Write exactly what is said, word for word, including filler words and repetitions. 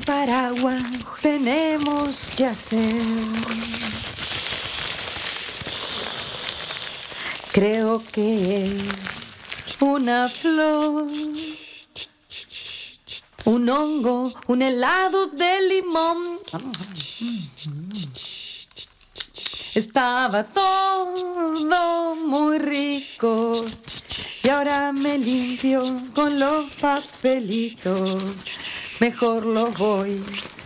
paraguas tenemos que hacer? Creo que es una flor, un hongo, un helado de limón. Estaba todo muy rico y ahora me limpio con los papelitos. Mejor los voy